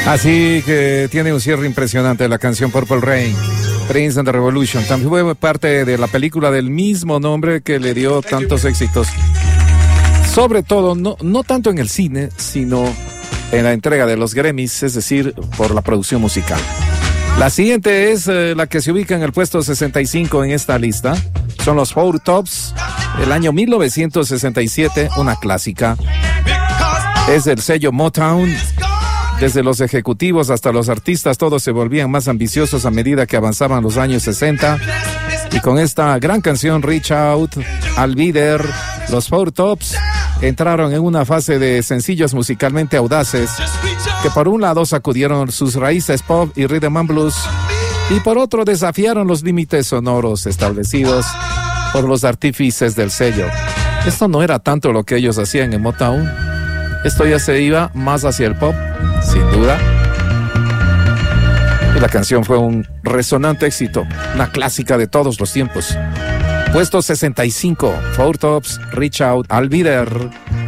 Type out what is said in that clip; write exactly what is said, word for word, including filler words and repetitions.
Así que tiene un cierre impresionante la canción Purple Rain, Prince and the Revolution. También fue parte de la película del mismo nombre que le dio tantos éxitos. Sobre todo, no, no tanto en el cine, sino en la entrega de los Grammys, es decir, por la producción musical. La siguiente es eh, la que se ubica en el puesto sesenta y cinco en esta lista. Son los Four Tops, el año mil novecientos sesenta y siete, una clásica. Es del sello Motown. Desde los ejecutivos hasta los artistas, todos se volvían más ambiciosos a medida que avanzaban los años sesenta. Y con esta gran canción, Reach Out, I'll Be There, los Four Tops entraron en una fase de sencillos musicalmente audaces que por un lado sacudieron sus raíces pop y rhythm and blues y por otro desafiaron los límites sonoros establecidos por los artífices del sello. Esto no era tanto lo que ellos hacían en Motown. Esto ya se iba más hacia el pop, sin duda. Y la canción fue un resonante éxito, una clásica de todos los tiempos. Puesto sesenta y cinco, Four Tops, Reach Out, I'll Be There.